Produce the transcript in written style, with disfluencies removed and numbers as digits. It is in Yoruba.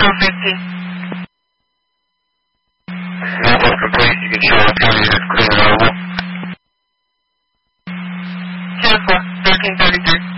415. Norfolk complete. You can show up here. It's clear available. 10-4, 1333.